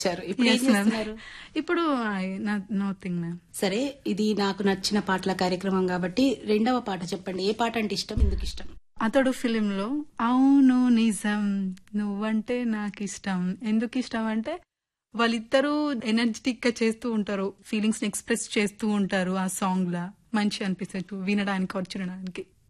వచ్చారు. ఇప్పుడు ఏం Yes, ma'am. చేస్తున్నారు? ఇప్పుడు నథింగ్ మ్యామ్. సరే, ఇది నాకు నచ్చిన పాటల కార్యక్రమం కాబట్టి రెండవ పాట చెప్పండి. ఏ పాట అంటే ఇష్టం, ఎందుకు ఇష్టం? అతడు ఫిలింలో అవును నిజం నువ్వంటే నాకు ఇష్టం. ఎందుకు ఇష్టం అంటే వాళ్ళిద్దరూ ఎనర్జెటిక్ గా చేస్తూ ఉంటారు, ఫీలింగ్స్ ని ఎక్స్ప్రెస్ చేస్తూ ఉంటారు ఆ సాంగ్ లా. మంచి అనిపిస్తుంది వినడానికి, చూడడానికి.